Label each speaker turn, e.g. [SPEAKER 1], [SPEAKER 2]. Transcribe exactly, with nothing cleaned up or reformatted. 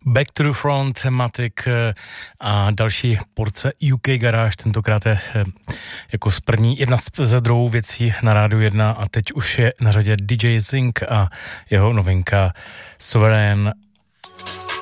[SPEAKER 1] Back to the Front, Matic a další porce U K Garage, tentokrát je jako z první, jedna ze druhou věcí na Rádiu jedna a teď už je na řadě D J Zink a jeho novinka Sovereign